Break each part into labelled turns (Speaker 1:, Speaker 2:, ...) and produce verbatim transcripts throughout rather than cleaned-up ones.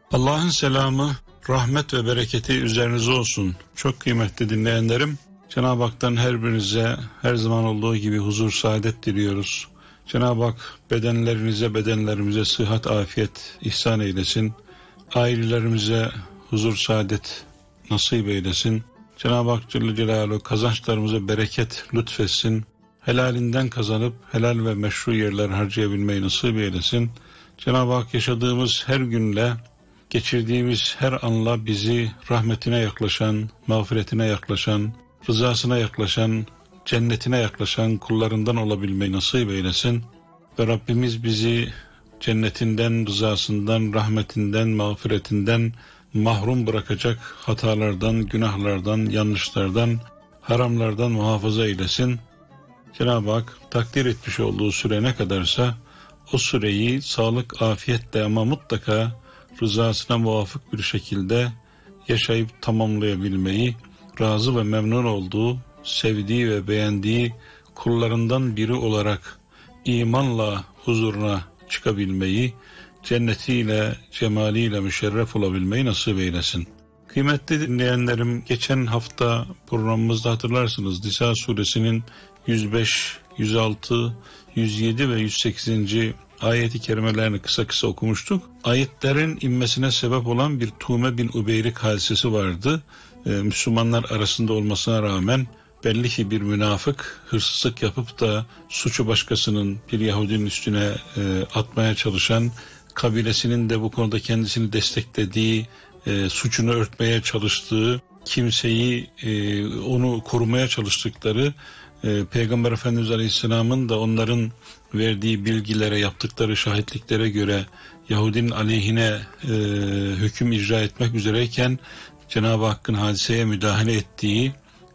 Speaker 1: Allah'ın selamı, rahmet ve bereketi üzerinize olsun. Çok kıymetli dinleyenlerim, Cenab-ı Hak'tan her birinize her zaman olduğu gibi huzur, saadet diliyoruz. Cenab-ı Hak bedenlerinize, bedenlerimize sıhhat, afiyet ihsan eylesin. Ailelerimize huzur, saadet nasip eylesin. Cenab-ı Hak Celle Celaluhu kazançlarımıza bereket lütfetsin. Helalinden kazanıp helal ve meşru yerler harcayabilmeyi nasip eylesin. Cenab-ı Hak yaşadığımız her günle, geçirdiğimiz her anla bizi rahmetine yaklaşan, mağfiretine yaklaşan, rızasına yaklaşan, cennetine yaklaşan kullarından olabilmeyi nasip eylesin. Ve Rabbimiz bizi cennetinden, rızasından, rahmetinden, mağfiretinden mahrum bırakacak hatalardan, günahlardan, yanlışlardan, haramlardan muhafaza eylesin. Cenab-ı Hak takdir etmiş olduğu süre ne kadarsa o süreyi sağlık, afiyetle ama mutlaka rızasına muvafık bir şekilde yaşayıp tamamlayabilmeyi, razı ve memnun olduğu, sevdiği ve beğendiği kullarından biri olarak imanla huzuruna çıkabilmeyi, cennetiyle, cemaliyle müşerref olabilmeyi nasip eylesin. Kıymetli dinleyenlerim, geçen hafta programımızda hatırlarsınız Nisa suresinin yüz beş, yüz altı, yüz yedi ve yüz sekizinci ayeti kerimelerini kısa kısa okumuştuk. Ayetlerin inmesine sebep olan bir Tume bin Ubeyrik hadisesi vardı. Ee, Müslümanlar arasında olmasına rağmen belli ki bir münafık hırsızlık yapıp da suçu başkasının, bir Yahudinin üstüne e, atmaya çalışan, kabilesinin de bu konuda kendisini desteklediği, e, suçunu örtmeye çalıştığı, kimseyi e, onu korumaya çalıştıkları, e, Peygamber Efendimiz Aleyhisselam'ın da onların verdiği bilgilere, yaptıkları şahitliklere göre Yahudinin aleyhine e, hüküm icra etmek üzereyken Cenab-ı Hakk'ın hadiseye müdahale ettiği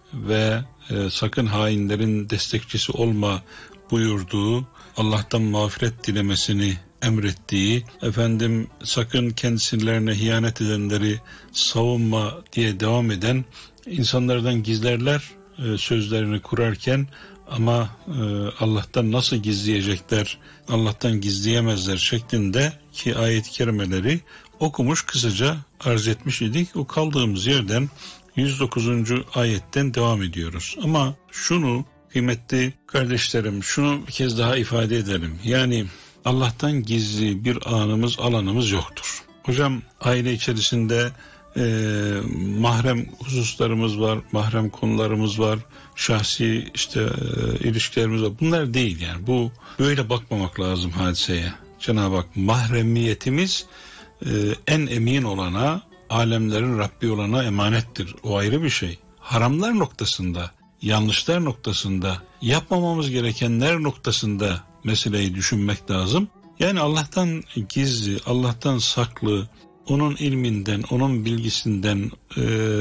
Speaker 1: ve e, sakın hainlerin destekçisi olma buyurduğu, Allah'tan mağfiret dilemesini emrettiği, efendim sakın kendisilerine ihanet edenleri savunma diye devam eden, insanlardan gizlerler e, sözlerini kurarken ama e, Allah'tan nasıl gizleyecekler, Allah'tan gizleyemezler şeklinde ki ayet-i kerimeleri okumuş, kısaca arz etmiş idik. O kaldığımız yerden yüz dokuzuncu ayetten devam ediyoruz. Ama şunu kıymetli kardeşlerim, şunu bir kez daha ifade edelim. Yani Allah'tan gizli bir anımız, alanımız yoktur. Hocam aile içerisinde e, mahrem hususlarımız var, mahrem konularımız var, şahsi işte e, ilişkilerimiz var. Bunlar değil yani. Bu böyle bakmamak lazım hadiseye. Cenab-ı Hak mahremiyetimiz e, en emin olana, alemlerin Rabbi olana emanettir. O ayrı bir şey. Haramlar noktasında, yanlışlar noktasında, yapmamamız gerekenler noktasında meseleyi düşünmek lazım. Yani Allah'tan gizli, Allah'tan saklı, onun ilminden, onun bilgisinden e,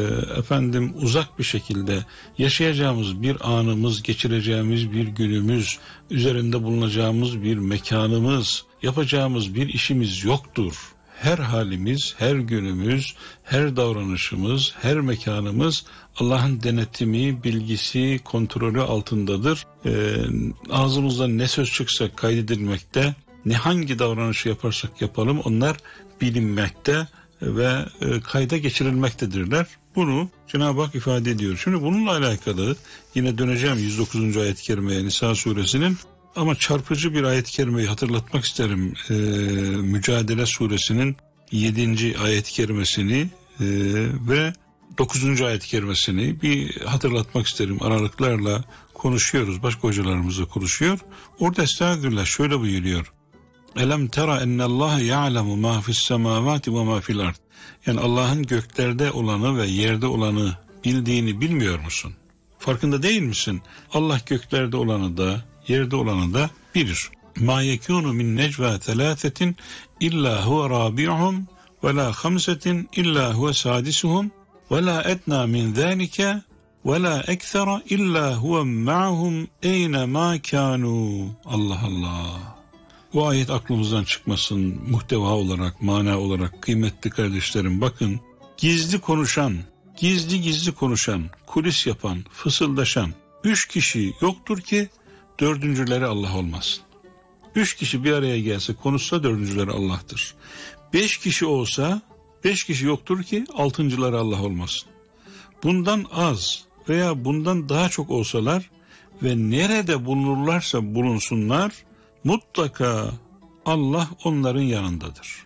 Speaker 1: efendim uzak bir şekilde yaşayacağımız bir anımız, geçireceğimiz bir günümüz, üzerinde bulunacağımız bir mekanımız, yapacağımız bir işimiz yoktur. Her halimiz, her günümüz, her davranışımız, her mekanımız Allah'ın denetimi, bilgisi, kontrolü altındadır. Ee, ağzımızdan ne söz çıksa kaydedilmekte, ne hangi davranışı yaparsak yapalım onlar bilinmekte ve e, kayda geçirilmektedirler. Bunu Cenab-ı Hak ifade ediyor. Şimdi bununla alakalı yine döneceğim yüz dokuzuncu ayet-i kerimeye Nisa suresinin. Ama çarpıcı bir ayet-i kerimeyi hatırlatmak isterim. Ee, Mücadele suresinin yedinci ayet-i kerimesini e, ve dokuzuncu ayet-i kerimesini bir hatırlatmak isterim. Aralıklarla konuşuyoruz. Başka hocalarımızla konuşuyor. Orada estağfirullah şöyle buyuruyor. Elem tera ennallâhe ya'lemu mâ fissemâvâti ve mâ fil ard. Yani Allah'ın göklerde olanı ve yerde olanı bildiğini bilmiyor musun? Farkında değil misin? Allah göklerde olanı da yerde olanı da bilir. Ma yekunu min necva thalathatin illa huve rabi'uhum ve la khamsatin illa huve sadisuhum ve la etna min zalika ve la ekthara illa huve ma'hum eyne ma kanu. Allah Allah. Bu ayet aklımızdan çıkmasın, muhteva olarak, mana olarak kıymetli kardeşlerim. Bakın, gizli konuşan, gizli gizli konuşan, kulis yapan, fısıldaşan üç kişi yoktur ki dördüncüleri Allah olmasın. Üç kişi bir araya gelse konuşsa dördüncüleri Allah'tır. Beş kişi olsa Beş kişi yoktur ki altıncıları Allah olmasın. Bundan az veya bundan daha çok olsalar ve nerede bulunurlarsa bulunsunlar, mutlaka Allah onların yanındadır.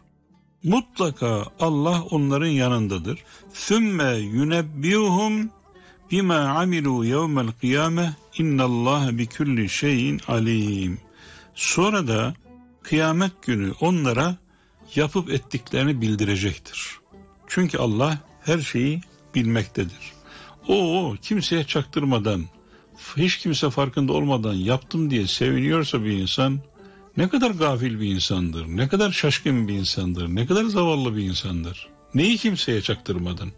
Speaker 1: Mutlaka Allah onların yanındadır. ثُمَّ يُنَبِّيُهُمْ بِمَا عَمِلُوا يَوْمَ الْقِيَامَةِ اِنَّ اللّٰهَ بِكُلِّ شَيْءٍ عَلِيمٍ. Sonra da kıyamet günü onlara yapıp ettiklerini bildirecektir. Çünkü Allah her şeyi bilmektedir. O kimseye çaktırmadan, hiç kimse farkında olmadan yaptım diye seviniyorsa bir insan, ne kadar gafil bir insandır, ne kadar şaşkın bir insandır, ne kadar zavallı bir insandır. Neyi kimseye çaktırmadan?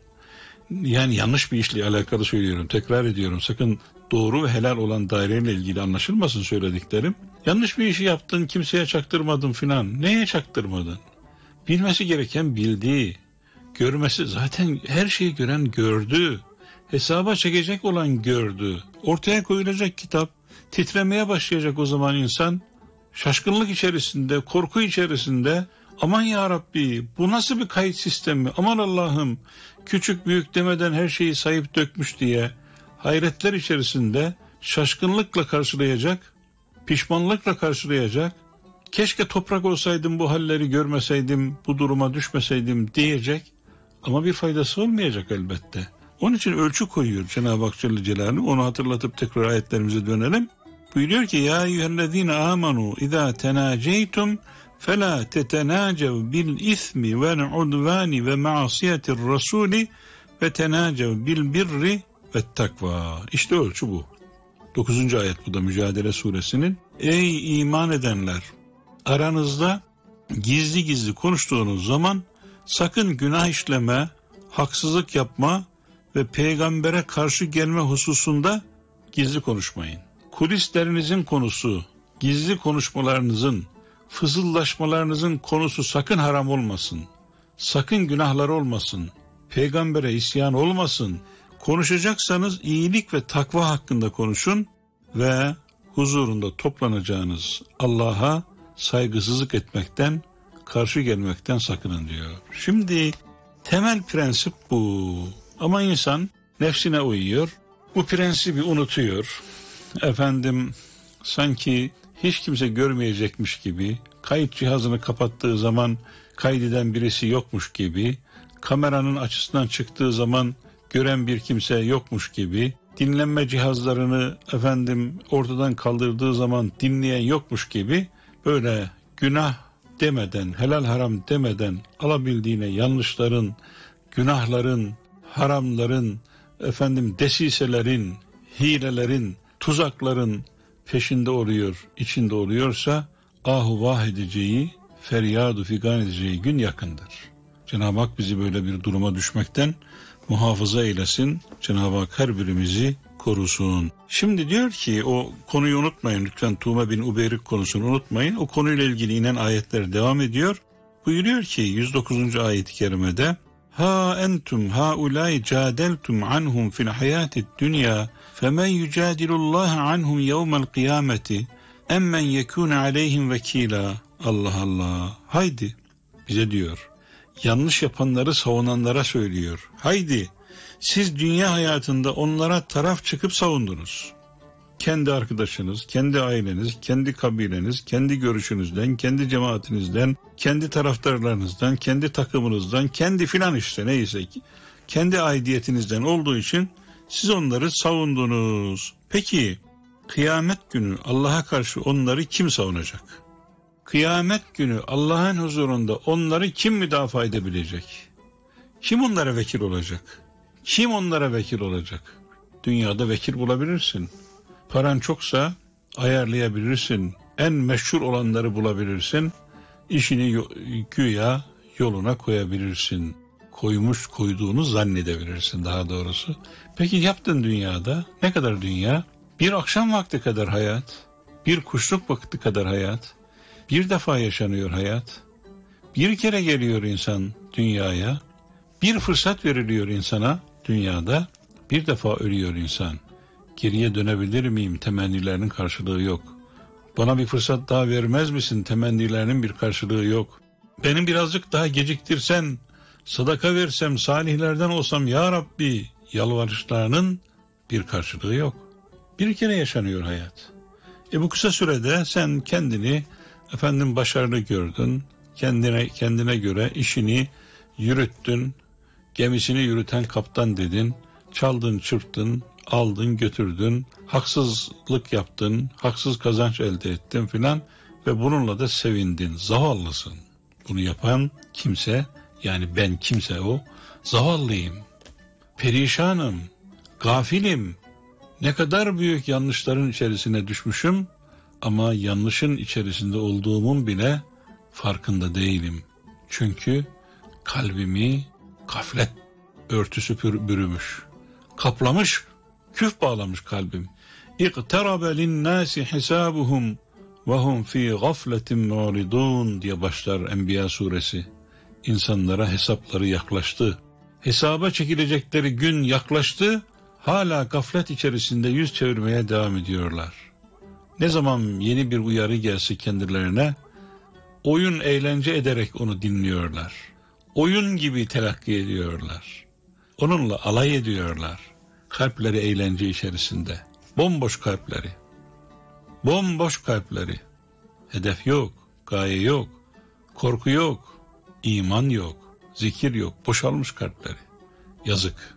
Speaker 1: Yani yanlış bir işle alakalı söylüyorum, tekrar ediyorum. Sakın doğru ve helal olan daireyle ilgili anlaşılmasın söylediklerim. Yanlış bir işi yaptın, kimseye çaktırmadın filan. Neye çaktırmadın? Bilmesi gereken bildi. Görmesi, zaten her şeyi gören gördü. Hesaba çekecek olan gördü. Ortaya koyulacak kitap, titremeye başlayacak o zaman insan. Şaşkınlık içerisinde, korku içerisinde, aman ya Rabbi bu nasıl bir kayıt sistemi, aman Allah'ım küçük büyük demeden her şeyi sayıp dökmüş diye hayretler içerisinde şaşkınlıkla karşılayacak, pişmanlıkla karşılayacak, keşke toprak olsaydım bu halleri görmeseydim, bu duruma düşmeseydim diyecek ama bir faydası olmayacak elbette. Onun için ölçü koyuyor Cenab-ı Hak Celle Celaluhu. Onu hatırlatıp tekrar ayetlerimize dönelim. Buyuruyor ki ya eyyühellezine amanu izâ tenâceytum felâ tetenâcev bil ismi vel udvâni ve ma'asiyetir rasûli ve tenâcev bil birri ve takva. İşte ölçü bu. dokuzuncu ayet bu da Mücadele Suresinin. Ey iman edenler! Aranızda gizli gizli konuştuğunuz zaman sakın günah işleme, haksızlık yapma ve peygambere karşı gelme hususunda gizli konuşmayın. Kulislerinizin konusu, gizli konuşmalarınızın, fısıldaşmalarınızın konusu sakın haram olmasın. Sakın günahlar olmasın. Peygambere isyan olmasın. Konuşacaksanız iyilik ve takva hakkında konuşun ve huzurunda toplanacağınız Allah'a saygısızlık etmekten, karşı gelmekten sakının diyor. Şimdi temel prensip bu. Ama insan nefsine uyuyor. Bu prensibi unutuyor. Efendim sanki hiç kimse görmeyecekmiş gibi, kayıt cihazını kapattığı zaman kaydeden birisi yokmuş gibi, kameranın açısından çıktığı zaman gören bir kimse yokmuş gibi, dinlenme cihazlarını efendim ortadan kaldırdığı zaman dinleyen yokmuş gibi, böyle günah demeden, helal haram demeden alabildiğine yanlışların, günahların, haramların, efendim desiselerin, hilelerin, tuzakların peşinde oluyor, içinde oluyorsa ahu vah edeceği, feryadu figan edeceği gün yakındır. Cenab-ı Hak bizi böyle bir duruma düşmekten muhafaza eylesin. Cenab-ı Hak her birimizi korusun. Şimdi diyor ki o konuyu unutmayın lütfen, Tuğme bin Ubeyrik konusunu unutmayın. O konuyla ilgili inen ayetler devam ediyor. Buyuruyor ki yüz dokuzuncu ayet-i kerimede ha entum haulâi cadeltum anhum fil hayâtid dünya femen yücadilullah anhum yevmel kıyameti emmen yekûne aleyhim vekîlâ. Allah Allah. Haydi bize diyor. Yanlış yapanları savunanlara söylüyor. Haydi siz dünya hayatında onlara taraf çıkıp savundunuz. Kendi arkadaşınız, kendi aileniz, kendi kabileniz, kendi görüşünüzden, kendi cemaatinizden, kendi taraftarlarınızdan, kendi takımınızdan, kendi filan işte neyse ki, kendi aidiyetinizden olduğu için siz onları savundunuz. Peki kıyamet günü Allah'a karşı onları kim savunacak? Kıyamet günü Allah'ın huzurunda onları kim müdafaa edebilecek? Kim onlara vekil olacak? Kim onlara vekil olacak? Dünyada vekil bulabilirsin. Paran çoksa ayarlayabilirsin. En meşhur olanları bulabilirsin. İşini güya yoluna koyabilirsin. Koymuş koyduğunu zannedebilirsin daha doğrusu. Peki yaptın dünyada. Ne kadar dünya? Bir akşam vakti kadar hayat. Bir kuşluk vakti kadar hayat. Bir defa yaşanıyor hayat. Bir kere geliyor insan dünyaya. Bir fırsat veriliyor insana dünyada. Bir defa ölüyor insan. Geriye dönebilir miyim? Temennilerinin karşılığı yok. Bana bir fırsat daha vermez misin? Temennilerinin bir karşılığı yok. Benim birazcık daha geciktirsen sadaka versem, salihlerden olsam ya Rabbi yalvarışlarının bir karşılığı yok. Bir kere yaşanıyor hayat. E bu kısa sürede sen kendini efendim başarılı gördün, kendine kendine göre işini yürüttün, gemisini yürüten kaptan dedin, çaldın, çırptın, aldın, götürdün, haksızlık yaptın, haksız kazanç elde ettin filan ve bununla da sevindin. Zavallısın. Bunu yapan kimse, yani ben kimse o, zavallıyım, perişanım, gafilim, ne kadar büyük yanlışların içerisine düşmüşüm ama yanlışın içerisinde olduğumun bile farkında değilim. Çünkü kalbimi gaflet örtüsü bürümüş, kaplamış, küf bağlamış kalbim. İqterabe linnâsi hisâbuhum ve hum fî gafletin mu'ridûn diye başlar Enbiya suresi. İnsanlara hesapları yaklaştı. Hesaba çekilecekleri gün yaklaştı, hala gaflet içerisinde yüz çevirmeye devam ediyorlar. Ne zaman yeni bir uyarı gelse kendilerine, oyun eğlence ederek onu dinliyorlar. Oyun gibi telakki ediyorlar. Onunla alay ediyorlar. Kalpleri eğlence içerisinde. Bomboş kalpleri. Bomboş kalpleri. Hedef yok, gaye yok, korku yok, iman yok, zikir yok. Boşalmış kalpleri. Yazık.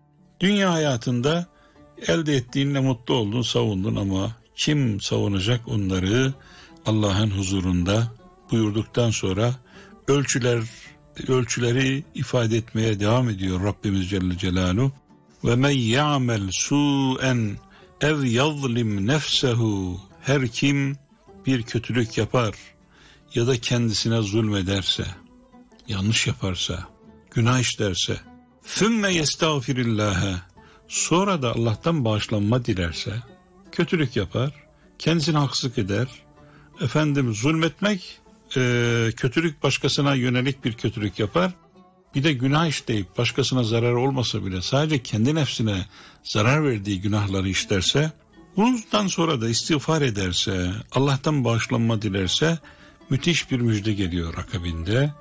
Speaker 1: Dünya hayatında elde ettiğinle mutlu oldun, savundun ama kim savunacak onları Allah'ın huzurunda buyurduktan sonra ölçüler ölçüleri ifade etmeye devam ediyor Rabbimiz Celle Celaluhu. Ve men ya'mel su'en ev yazlim nefsehu, her kim bir kötülük yapar ya da kendisine zulmederse, yanlış yaparsa, günah işlerse, thumme yestağfirillâhe, sonra da Allah'tan bağışlanma dilerse, kötülük yapar, kendisine haksızlık eder, efendim zulmetmek, e, kötülük, başkasına yönelik bir kötülük yapar, bir de günah işleyip başkasına zarar olmasa bile sadece kendi nefsine zarar verdiği günahları işlerse, bundan sonra da istiğfar ederse, Allah'tan bağışlanma dilerse, müthiş bir müjde geliyor akabinde.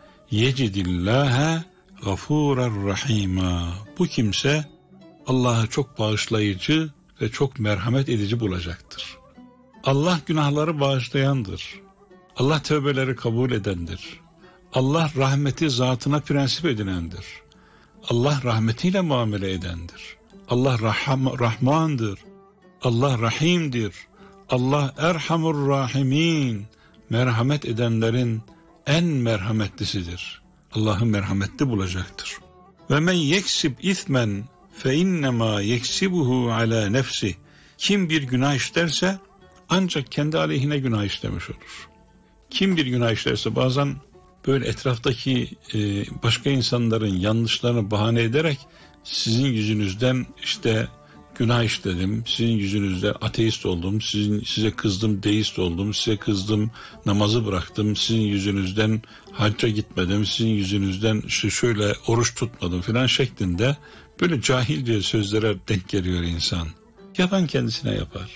Speaker 1: Yecidillâhe gafûrar rahîmâ. Bu kimse Allah'ı çok bağışlayıcı ve çok merhamet edici bulacaktır. Allah günahları bağışlayandır. Allah tövbeleri kabul edendir. Allah rahmeti zatına prensip edinendir. Allah rahmetiyle muamele edendir. Allah rahman, Rahmandır. Allah Rahim'dir. Allah Erhamur Rahimin. Merhamet edenlerin en merhametlisidir. Allah'ı merhametli bulacaktır. Ve men yeksib ithmen fe innema yeksibuhu ala nefsi. Kim bir günah işlerse ancak kendi aleyhine günah işlemiş olur. Kim bir günah işlerse bazen böyle etraftaki e, başka insanların yanlışlarını bahane ederek sizin yüzünüzden işte günah işledim, sizin yüzünüzden ateist oldum, sizin size kızdım, deist oldum, size kızdım, namazı bıraktım, sizin yüzünüzden hacca gitmedim, sizin yüzünüzden işte şöyle oruç tutmadım filan şeklinde böyle cahilce sözlere denk geliyor insan. Yapan kendisine yapar.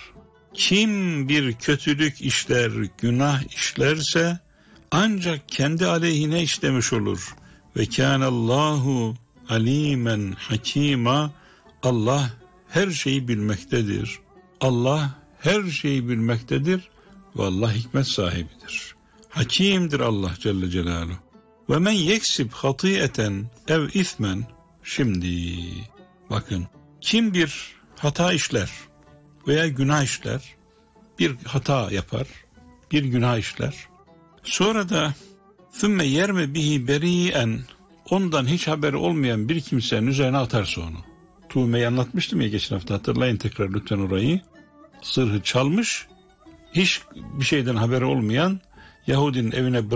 Speaker 1: Kim bir kötülük işler, günah işlerse ancak kendi aleyhine işlemiş olur. Ve kânallâhu alîmen hakîmâ. Allah her şeyi bilmektedir. Allah her şeyi bilmektedir ve Allah hikmet sahibidir. Hakimdir Allah Celle Celaluhu. Ve men yeksib hatîeten ev ismen. Şimdi bakın, kim bir hata işler veya günah işler, bir hata yapar, bir günah işler, sonra da thumme yerme bihi beri'en, ondan hiç haberi olmayan bir kimsenin üzerine atarsa onu. Tuğme'yi anlatmıştım ya geçen hafta, hatırlayın tekrar lütfen orayı. Zırhı çalmış, hiç bir şeyden haberi olmayan Yahudinin evine